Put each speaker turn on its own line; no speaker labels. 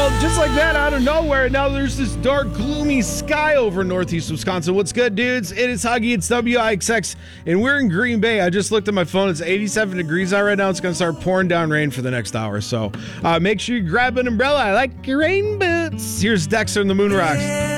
Well, just like that, out of nowhere, now there's this dark, gloomy sky over northeast Wisconsin. What's good, dudes? It is Huggy, it's WIXX, and we're in Green Bay. I just looked at my phone. It's 87 degrees out right now. It's going to start pouring down rain for the next hour. So make sure you grab an umbrella. I like your rain boots. Here's Dexter and the Moon Rocks.